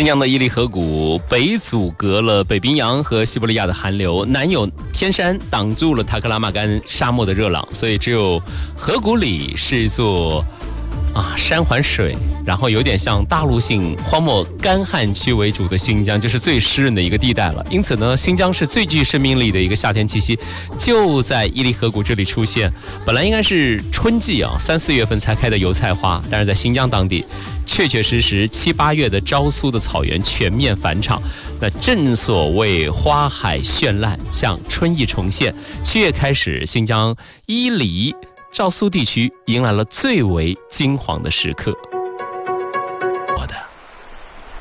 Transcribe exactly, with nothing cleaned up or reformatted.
新疆的伊犁河谷北阻隔了北冰洋和西伯利亚的寒流，南有天山挡住了塔克拉玛干沙漠的热浪，所以只有河谷里是一座啊山环水，然后有点像大陆性荒漠干旱区为主的新疆，就是最湿润的一个地带了。因此呢，新疆是最具生命力的一个夏天气息就在伊犁河谷这里出现。本来应该是春季啊，三四月份才开的油菜花，但是在新疆当地确确实实七八月的昭苏的草原全面返场。那正所谓花海绚烂，像春意重现。七月开始，新疆伊犁、昭苏地区迎来了最为金黄的时刻。